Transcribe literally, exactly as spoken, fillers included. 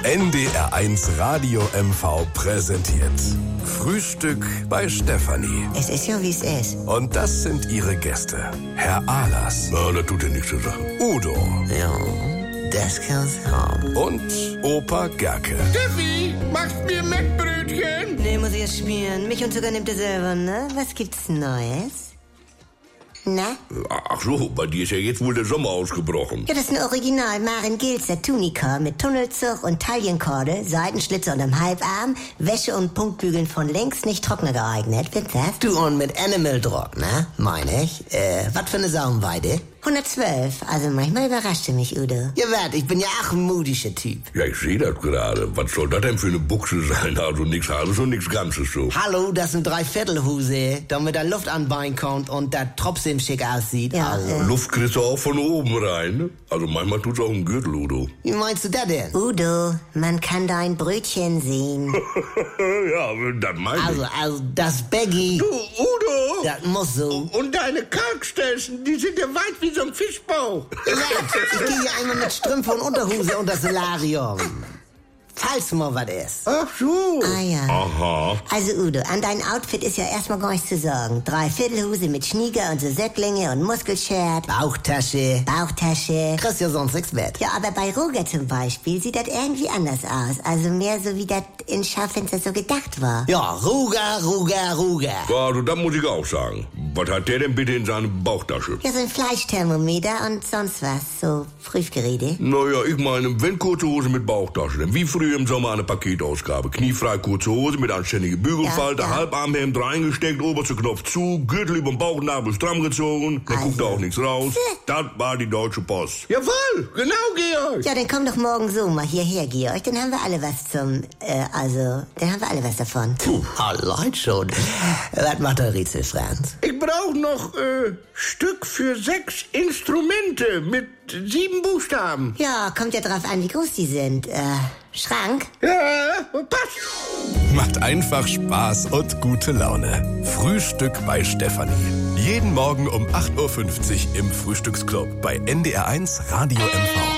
N D R eins Radio M V präsentiert Frühstück bei Stefanie. Es ist ja, wie es ist. Und das sind ihre Gäste. Herr Ahlers. Na, das tut ja nichts zur Sache. Udo. Ja, das kann's haben. Und Opa Gerke. Steffi, machst mir Mettbrötchen? Nee, muss ich jetzt spielen. Mich und Zucker nimmt er selber, ne? Was gibt's Neues? Na? Ach so, bei dir ist ja jetzt wohl der Sommer ausgebrochen. Ja, das ist ein Original Maren Gilzer Tunika mit Tunnelzug und Taillenkorde, Seitenschlitze unterm Halbarm, Wäsche und Punktbügeln von links nicht trockner geeignet. Findest das? Du und mit Animal Druck, ne? Meine ich. Äh, was für eine Saumweide? hundertzwölf, also manchmal überrascht du mich, Udo. Ja, wart, ich bin ja auch ein mudischer Typ. Ja, ich sehe das gerade. Was soll das denn für eine Buchse sein? Also nichts Halbes und nichts Ganzes so. Hallo, das sind Dreiviertelhose, damit da Luft anbein kommt und das trotzdem schick aussieht. Ja, also. äh. Luft kriegst du auch von oben rein, ne? Also manchmal tut's auch im Gürtel, Udo. Wie meinst du das denn? Udo, man kann dein Brötchen sehen. Ja, das meine ich. Also, also, das Baggy, Du, Udo! das muss so. Und deine Kalkstelzen, die sind ja weit wie so ein Fischbauch. Ich gehe hier einmal mit Strümpfe und Unterhose unter das Solarium. Falls mal was ist. Ach so. Ah ja. Aha. Also Udo, an dein Outfit ist ja erstmal gar nichts zu sagen. Dreiviertelhose mit Schnieger und so Söcklinge und Muskelshirt, Bauchtasche. Bauchtasche. Kriegst ja sonst nichts mit. Ja, aber bei Roger zum Beispiel sieht das irgendwie anders aus. Also mehr so, wie das in Schaufenster so gedacht war. Ja, Ruger, Ruger, Ruger. Ja, also das muss ich auch sagen. Was hat der denn bitte in seiner Bauchtasche? Ja, so ein Fleischthermometer und sonst was. So Prüfgeräte. Naja, ich meine, wenn kurze Hose mit Bauchtasche, denn wie früher im Sommer eine Paketausgabe. Kniefrei kurze Hose mit anständiger Bügelfalte, Ja, ja. Halbarmhemd reingesteckt, oberster Knopf zu, Gürtel über den Bauchnabel stramm gezogen, dann Also. guckt da auch nichts raus. Das war die Deutsche Post. Jawohl, genau, Georg. Ja, dann komm doch morgen so mal hierher, Georg. Dann haben wir alle was zum, äh, also, dann haben wir alle was davon. Puh, allein schon. Was macht der Rätsel, Franz? Ich brauche noch äh, Stück für sechs Instrumente mit sieben Buchstaben. Ja, kommt ja drauf an, wie groß die sind. Äh, Schrank? Ja, passt. Macht einfach Spaß und gute Laune. Frühstück bei Stefanie. Jeden Morgen um acht Uhr fünfzig im Frühstücksclub bei N D R eins Radio M V.